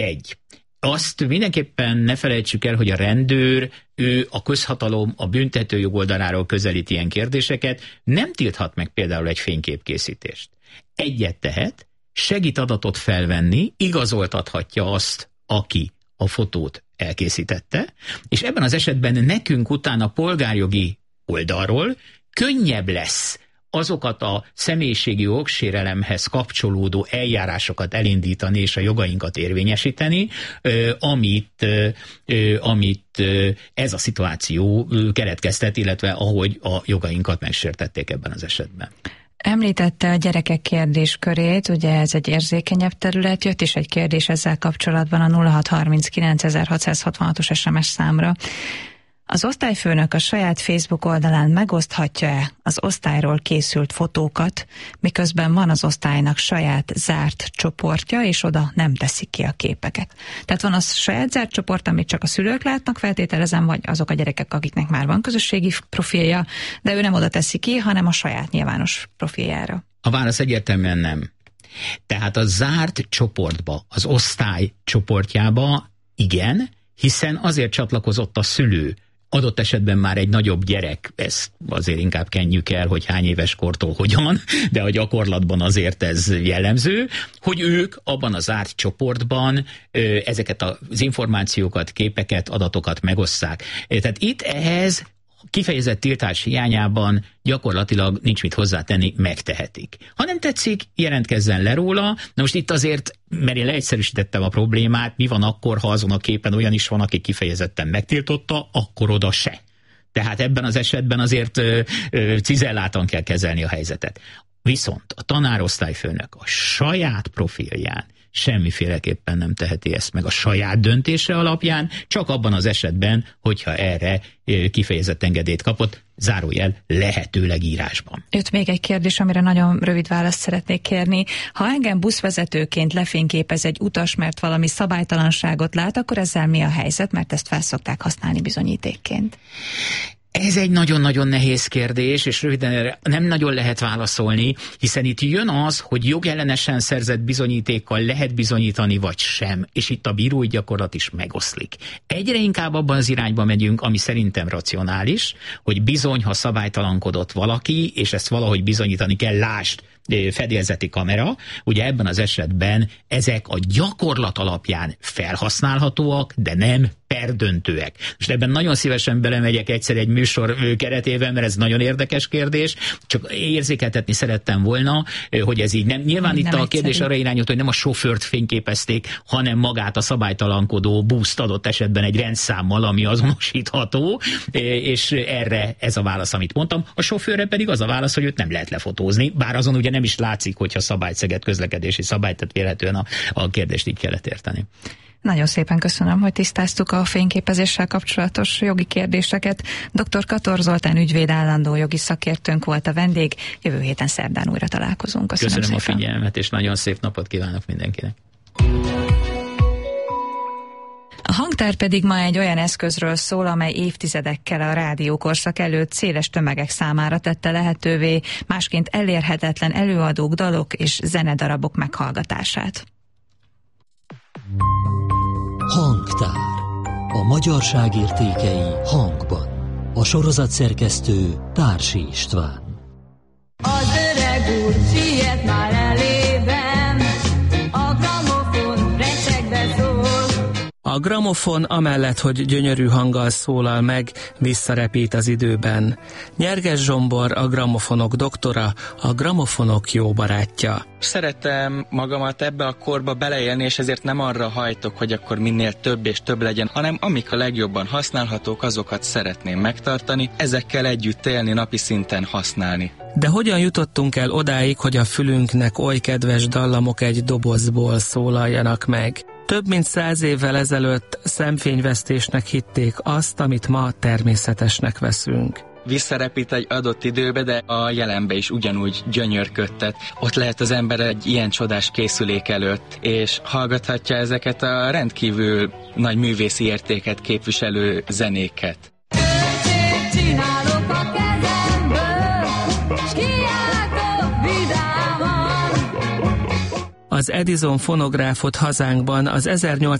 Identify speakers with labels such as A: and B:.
A: Azt mindenképpen ne felejtsük el, hogy a rendőr, ő a közhatalom, a büntetőjog oldaláról közelít ilyen kérdéseket, nem tilthat meg például egy fényképkészítést. Egyet tehet, segít adatot felvenni, igazoltathatja azt, aki a fotót elkészítette, és ebben az esetben nekünk utána polgárjogi oldalról könnyebb lesz azokat a személyiségi jogsérelemhez kapcsolódó eljárásokat elindítani és a jogainkat érvényesíteni, amit ez a szituáció keletkeztet, illetve ahogy a jogainkat megsértették ebben az esetben.
B: Említette a gyerekek kérdéskörét, ugye ez egy érzékenyebb terület, jött is egy kérdés ezzel kapcsolatban a 0639 666-os SMS számra. Az osztályfőnök a saját Facebook oldalán megoszthatja-e az osztályról készült fotókat, miközben van az osztálynak saját zárt csoportja, és oda nem teszik ki a képeket. Tehát van az saját zárt csoport, amit csak a szülők látnak, feltételezem, vagy azok a gyerekek, akiknek már van közösségi profilja, de ő nem oda teszi ki, hanem a saját nyilvános profiljára.
A: A válasz egyértelműen nem. Tehát a zárt csoportba, az osztály csoportjába igen, hiszen azért csatlakozott a szülő, adott esetben már egy nagyobb gyerek, ezt azért inkább kenjük el, hogy hány éves kortól hogyan, de a gyakorlatban azért ez jellemző, hogy ők abban az zárt csoportban ezeket az információkat, képeket, adatokat megosszák. Tehát itt ehhez kifejezett tiltás hiányában gyakorlatilag nincs mit hozzátenni, megtehetik. Ha nem tetszik, jelentkezzen le róla. Na most itt azért, mert én leegyszerűsítettem a problémát, mi van akkor, ha azon a képen olyan is van, aki kifejezetten megtiltotta, akkor oda se. Tehát ebben az esetben azért cizelláltan kell kezelni a helyzetet. Viszont a tanárosztályfőnök a saját profilján semmiféleképpen nem teheti ezt meg a saját döntése alapján, csak abban az esetben, hogyha erre kifejezett engedélyt kapott, zárójel lehetőleg írásban.
B: Jött még egy kérdés, amire nagyon rövid választ szeretnék kérni. Ha engem buszvezetőként lefényképez egy utas, mert valami szabálytalanságot lát, akkor ezzel mi a helyzet, mert ezt felszokták használni bizonyítékként?
A: Ez egy nagyon-nagyon nehéz kérdés, és röviden erre nem nagyon lehet válaszolni, hiszen itt jön az, hogy jogellenesen szerzett bizonyítékkal lehet bizonyítani, vagy sem, és itt a bírói gyakorlat is megoszlik. Egyre inkább abban az irányba megyünk, ami szerintem racionális, hogy bizony, ha szabálytalankodott valaki, és ezt valahogy bizonyítani kell, lásd, fedélzeti kamera, ugye ebben az esetben ezek a gyakorlat alapján felhasználhatóak, de nem perdöntőek. Most ebben nagyon szívesen belemegyek egyszer egy műsor keretében, mert ez nagyon érdekes kérdés, csak érzékeltetni szerettem volna, hogy ez így nem. Nyilván nem itt a kérdés arra irányult, hogy nem a sofőrt fényképezték, hanem magát a szabálytalankodó buszt adott esetben egy rendszámmal, ami azonosítható, és erre ez a válasz, amit mondtam. A sofőrre pedig az a válasz, hogy őt nem lehet lefotózni, bár azon ugye nem is látszik, hogyha szabályszegett közlekedési szabályt, tehát véletlenül a kérdést így kellett érteni.
B: Nagyon szépen köszönöm, hogy tisztáztuk a fényképezéssel kapcsolatos jogi kérdéseket. Dr. Kator Zoltán ügyvéd állandó jogi szakértőnk volt a vendég. Jövő héten szerdán újra találkozunk. Köszönöm szépen.
A: A figyelmet, és nagyon szép napot kívánok mindenkinek.
B: A hangtár pedig ma egy olyan eszközről szól, amely évtizedekkel a rádiókorszak előtt széles tömegek számára tette lehetővé másként elérhetetlen előadók, dalok és zenedarabok meghallgatását.
C: Hangtár. A magyarság értékei hangban. A sorozat szerkesztő Társi István.
D: Az öreg úr siet már elében, a gramofon recsegve szól.
E: A gramofon amellett, hogy gyönyörű hanggal szólal meg, visszarepít az időben. Nyerges Zsombor, a gramofonok doktora, a gramofonok jó barátja.
F: Szeretem magamat ebbe a korba beleélni, és ezért nem arra hajtok, hogy akkor minél több és több legyen, hanem amik a legjobban használhatók, azokat szeretném megtartani, ezekkel együtt élni, napi szinten használni.
E: De hogyan jutottunk el odáig, hogy a fülünknek oly kedves dallamok egy dobozból szólaljanak meg? Több mint 100 évvel ezelőtt szemfényvesztésnek hitték azt, amit ma természetesnek veszünk.
F: Visszarepít egy adott időbe, de a jelenbe is ugyanúgy gyönyörködtet. Ott lehet az ember egy ilyen csodás készülék előtt, és hallgathatja ezeket a rendkívül nagy művészi értéket képviselő zenéket.
D: Csinálok a kezemből, s kiáltok vidáman.
E: A Az Edison fonográfot hazánkban az